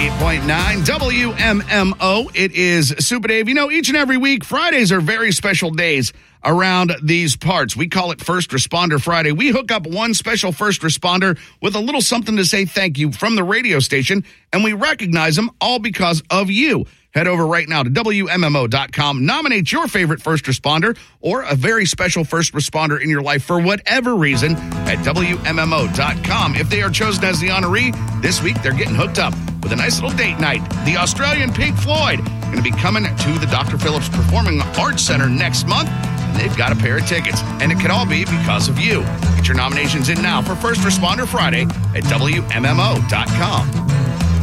98.9 WMMO. It is Super Dave. You know, each and every week, Fridays are very special days around these parts. We call it First Responder Friday. We hook up one special first responder with a little something to say thank you from the radio station, and we recognize them all because of you. Head over right now to WMMO.com. Nominate your favorite first responder or a very special first responder in your life for whatever reason at WMMO.com. If they are chosen as the honoree, this week they're getting hooked up with a nice little date night. The Australian Pink Floyd going to be coming to the Dr. Phillips Performing Arts Center next month. And they've got a pair of tickets. And it could all be because of you. Get your nominations in now for First Responder Friday at WMMO.com.